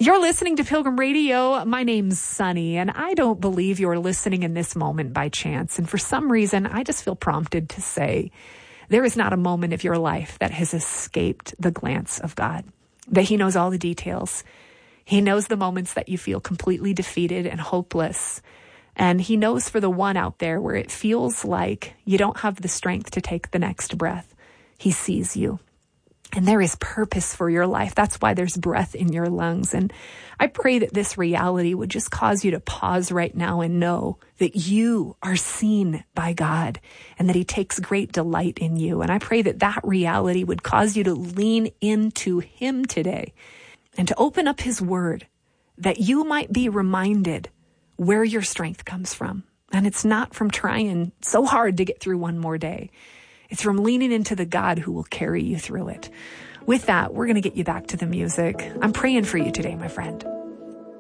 You're listening to Pilgrim Radio. My name's Sunny, and I don't believe you're listening in this moment by chance. And for some reason, I just feel prompted to say there is not a moment of your life that has escaped the glance of God, that He knows all the details. He knows the moments that you feel completely defeated and hopeless. And He knows for the one out there where it feels like you don't have the strength to take the next breath. He sees you. And there is purpose for your life. That's why there's breath in your lungs. And I pray that this reality would just cause you to pause right now and know that you are seen by God and that He takes great delight in you. And I pray that that reality would cause you to lean into Him today and to open up His Word, that you might be reminded where your strength comes from. And it's not from trying so hard to get through one more day. It's from leaning into the God who will carry you through it. With that, we're going to get you back to the music. I'm praying for you today, my friend.